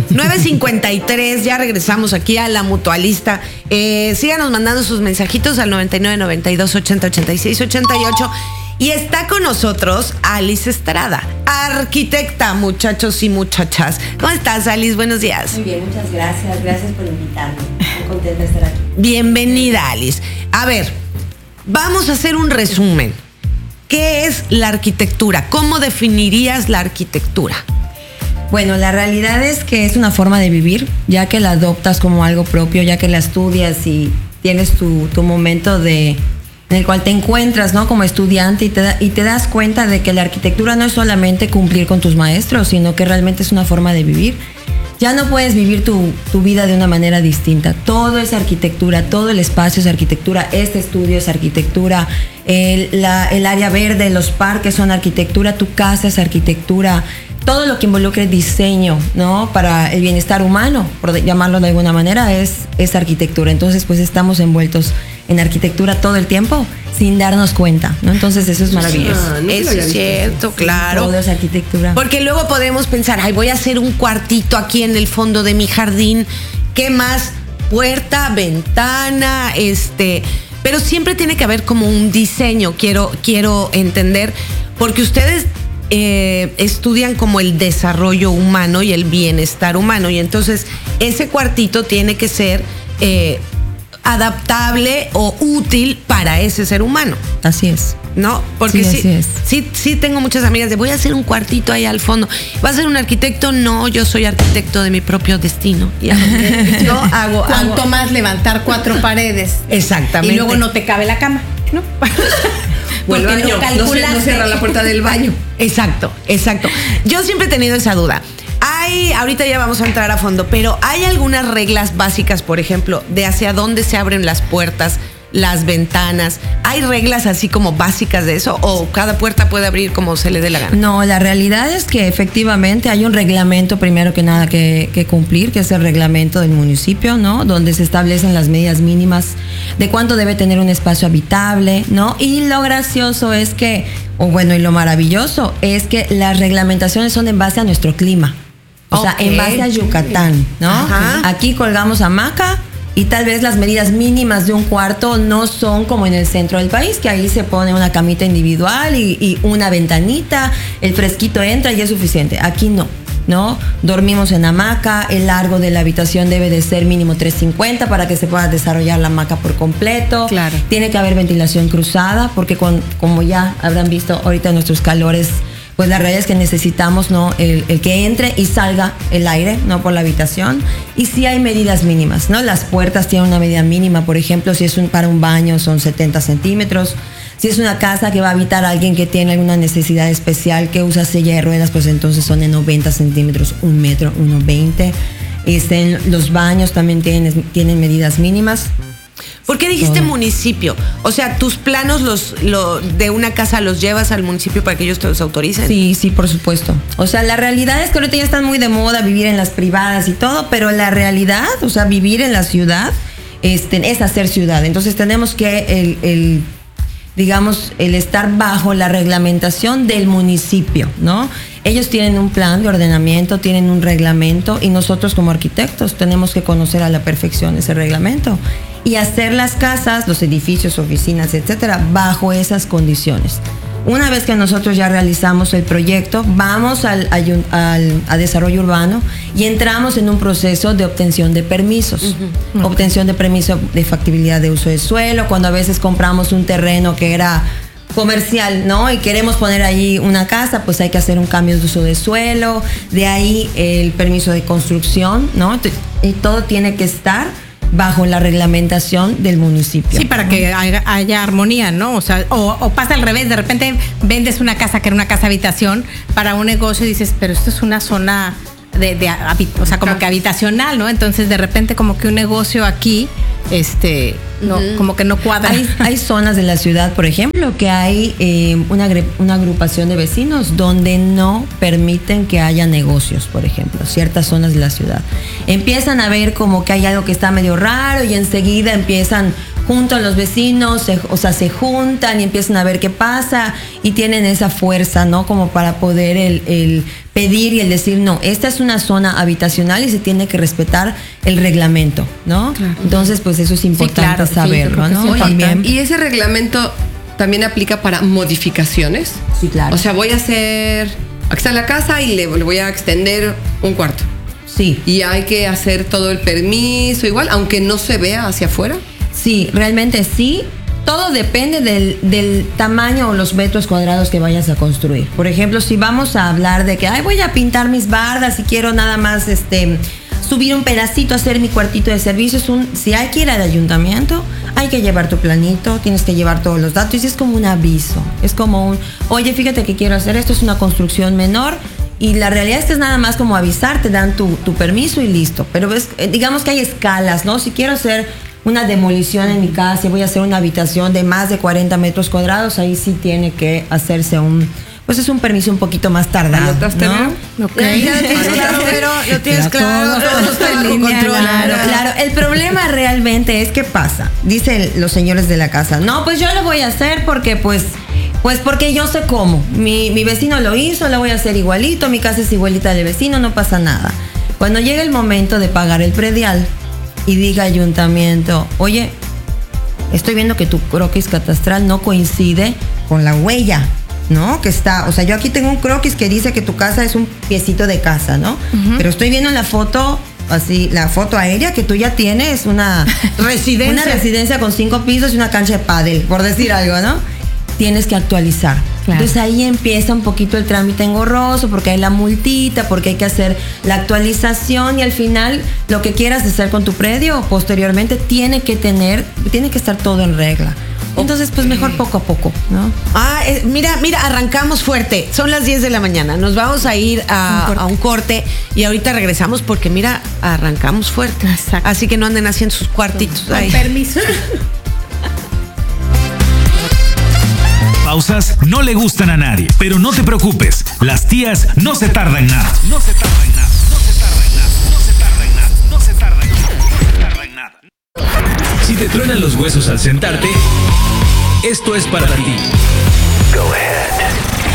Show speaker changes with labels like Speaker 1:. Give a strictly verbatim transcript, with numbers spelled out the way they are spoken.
Speaker 1: nueve cincuenta y tres, ya regresamos aquí a La Mutualista. Eh, síganos mandando sus mensajitos al noventa y nueve, noventa y dos, ochenta, ochenta y seis, ochenta y ocho. Y está con nosotros Alice Estrada, arquitecta, muchachos y muchachas. ¿Cómo estás, Alice? Buenos días.
Speaker 2: Muy bien, muchas gracias. Gracias por invitarme. Muy contenta de estar aquí.
Speaker 1: Bienvenida, Alice. A ver, vamos a hacer un resumen. ¿Qué es la arquitectura? ¿Cómo definirías la arquitectura?
Speaker 2: Bueno, la realidad es que es una forma de vivir, ya que la adoptas como algo propio, ya que la estudias y tienes tu, tu momento de, en el cual te encuentras, ¿no? Como estudiante y te, da, y te das cuenta de que la arquitectura no es solamente cumplir con tus maestros, sino que realmente es una forma de vivir. Ya no puedes vivir tu, tu vida de una manera distinta. Todo es arquitectura, todo el espacio es arquitectura, este estudio es arquitectura, el, la, el área verde, los parques son arquitectura, tu casa es arquitectura, todo lo que involucre diseño, ¿no? Para el bienestar humano, por llamarlo de alguna manera, es, es arquitectura. Entonces, pues estamos envueltos en arquitectura todo el tiempo sin darnos cuenta, ¿no? Entonces eso es maravilloso.
Speaker 1: Ah, no eso es cierto, claro.
Speaker 2: Todo es arquitectura.
Speaker 1: Porque luego podemos pensar, ay, voy a hacer un cuartito aquí en el fondo de mi jardín. ¿Qué más? Puerta, ventana, este... Pero siempre tiene que haber como un diseño, quiero, quiero entender, porque ustedes eh, estudian como el desarrollo humano y el bienestar humano, y entonces ese cuartito tiene que ser eh, adaptable o útil para ese ser humano.
Speaker 2: Así es.
Speaker 1: ¿No? Porque
Speaker 2: sí,
Speaker 1: sí,
Speaker 2: así es.
Speaker 1: sí, sí tengo muchas amigas de voy a hacer un cuartito ahí al fondo. ¿Vas a ser un arquitecto? No, yo soy arquitecto de mi propio destino. Y
Speaker 3: yo hago, Cuanto hago. más levantar cuatro paredes.
Speaker 1: Exactamente.
Speaker 3: Y luego no te cabe la cama, ¿no?
Speaker 1: O el baño,
Speaker 3: no, no, no cierra la puerta del baño.
Speaker 1: Exacto, exacto. Yo siempre he tenido esa duda. Hay, ahorita ya vamos a entrar a fondo, pero hay algunas reglas básicas, por ejemplo, de hacia dónde se abren las puertas, las ventanas. ¿Hay reglas así como básicas de eso o cada puerta puede abrir como se le dé la gana?
Speaker 2: No, la realidad es que efectivamente hay un reglamento primero que nada que, que cumplir, que es el reglamento del municipio, ¿no? Donde se establecen las medidas mínimas de cuánto debe tener un espacio habitable, ¿no? Y lo gracioso es que, o bueno, y lo maravilloso es que las reglamentaciones son en base a nuestro clima. O okay. sea, en base a Yucatán, ¿no? Ajá. Aquí colgamos hamaca y tal vez las medidas mínimas de un cuarto no son como en el centro del país, que ahí se pone una camita individual y, y una ventanita, el fresquito entra y es suficiente. Aquí no, ¿no? Dormimos en hamaca, el largo de la habitación debe de ser mínimo tres cincuenta para que se pueda desarrollar la hamaca por completo.
Speaker 1: Claro.
Speaker 2: Tiene que haber ventilación cruzada, porque con, como ya habrán visto ahorita nuestros calores, pues la realidad es que necesitamos, ¿no? El, el que entre y salga el aire, ¿no? Por la habitación. Y sí hay medidas mínimas, ¿no? Las puertas tienen una medida mínima, por ejemplo, si es un, para un baño son setenta centímetros. Si es una casa que va a habitar a alguien que tiene alguna necesidad especial, que usa silla de ruedas, pues entonces son de noventa centímetros, un metro, uno veinte. Este, los baños también tienen, tienen medidas mínimas.
Speaker 1: ¿Por qué dijiste Todo. municipio? O sea, tus planos los, lo, de una casa los llevas al municipio para que ellos te los autoricen.
Speaker 2: Sí, sí, por supuesto. O sea, la realidad es que ahorita ya están muy de moda vivir en las privadas y todo, pero la realidad, o sea, vivir en la ciudad este, es hacer ciudad. Entonces tenemos que el, el digamos, el estar bajo la reglamentación del municipio, ¿no? Ellos tienen un plan de ordenamiento, tienen un reglamento y nosotros como arquitectos tenemos que conocer a la perfección ese reglamento y hacer las casas, los edificios, oficinas, etcétera, bajo esas condiciones. Una vez que nosotros ya realizamos el proyecto, vamos al, al, al a desarrollo urbano y entramos en un proceso de obtención de permisos. Uh-huh. Obtención de permiso de factibilidad de uso de suelo, cuando a veces compramos un terreno que era comercial, ¿no? Y queremos poner ahí una casa, pues hay que hacer un cambio de uso de suelo, de ahí el permiso de construcción, ¿no? Y todo tiene que estar bajo la reglamentación del municipio.
Speaker 3: Sí, para que haya, haya armonía, ¿no? O sea, o, o pasa al revés, de repente vendes una casa que era una casa habitación para un negocio y dices, pero esto es una zona de, de o sea, como que habitacional, ¿no? Entonces de repente como que un negocio aquí, este, no, uh-huh. como que no cuadra.
Speaker 2: Hay, hay zonas de la ciudad, por ejemplo, que hay eh, una, una agrupación de vecinos donde no permiten que haya negocios, por ejemplo, ciertas zonas de la ciudad. Empiezan a ver como que hay algo que está medio raro y enseguida empiezan juntos los vecinos, se, o sea, se juntan y empiezan a ver qué pasa y tienen esa fuerza, ¿no? Como para poder el, el pedir y el decir, no, esta es una zona habitacional y se tiene que respetar el reglamento, ¿no? Claro. Entonces, pues eso es importante sí, claro, saberlo, sí, ¿no?
Speaker 4: Oye, también. Y ese reglamento también aplica para modificaciones.
Speaker 2: Sí, claro.
Speaker 4: O sea, voy a hacer, aquí está la casa y le, le voy a extender un cuarto.
Speaker 2: Sí.
Speaker 4: Y hay que hacer todo el permiso igual, aunque no se vea hacia afuera.
Speaker 2: Sí, realmente sí. Todo depende del, del tamaño o los metros cuadrados que vayas a construir. Por ejemplo, si vamos a hablar de que ay, voy a pintar mis bardas y quiero nada más este, subir un pedacito, hacer mi cuartito de servicio, es un, si hay que ir al ayuntamiento, hay que llevar tu planito, tienes que llevar todos los datos y es como un aviso. Es como un, oye, fíjate que quiero hacer esto, es una construcción menor. Y la realidad es que es nada más como avisar, te dan tu, tu permiso y listo. Pero ves, digamos que hay escalas, ¿no? Si quiero hacer una demolición en mi casa y voy a hacer una habitación de más de cuarenta metros cuadrados, ahí sí tiene que hacerse un, pues es un permiso un poquito más tardado, ¿no?
Speaker 1: Okay. Ya lo tienes claro, pero lo tienes claro, todo está bajo control.
Speaker 2: Claro, claro. El problema realmente es qué pasa. Dicen los señores de la casa, no, pues yo lo voy a hacer porque pues, pues porque yo sé cómo. Mi, mi vecino lo hizo, lo voy a hacer igualito, mi casa es igualita del vecino, no pasa nada. Cuando llega el momento de pagar el predial, y diga ayuntamiento, oye, estoy viendo que tu croquis catastral no coincide con la huella, ¿no? Que está, o sea, yo aquí tengo un croquis que dice que tu casa es un piecito de casa, ¿no? Uh-huh. Pero estoy viendo en la foto, así, la foto aérea que tú ya tienes una residencia, una residencia con cinco pisos y una cancha de pádel, por decir algo, ¿no? Tienes que actualizar. Claro. Entonces ahí empieza un poquito el trámite engorroso porque hay la multita, porque hay que hacer la actualización y al final lo que quieras hacer con tu predio posteriormente tiene que tener, tiene que estar todo en regla. Entonces, pues mejor poco a poco, ¿no?
Speaker 1: Ah, eh, mira, mira, arrancamos fuerte. Son las diez de la mañana. Nos vamos a ir a un, a un corte y ahorita regresamos porque, mira, arrancamos fuerte. Exacto. Así que no anden haciendo sus cuartitos.
Speaker 3: Con ahí. Permiso.
Speaker 5: Pausas no le gustan a nadie, pero no te preocupes, las tías no se tardan en nada. No se tarda en nada, no se tarda en nada, no se tarda en nada, no se tarda en nada, no se tarda en nada. Si te truenan los huesos al sentarte, esto es para ti. Go ahead.